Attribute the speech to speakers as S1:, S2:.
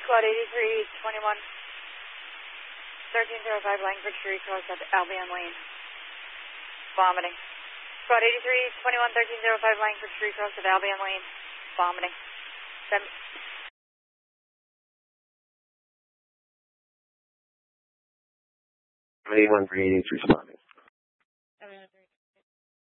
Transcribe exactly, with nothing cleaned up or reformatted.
S1: Squad eighty-three, twenty-one, thirteen oh five Langford Street, cross at Albion Lane. Vomiting. Squad eighty-three, twenty-one, thirteen oh five Langford Street, cross at Albion Lane. Vomiting. Seven.
S2: eighty-one, three eighty-three, responding.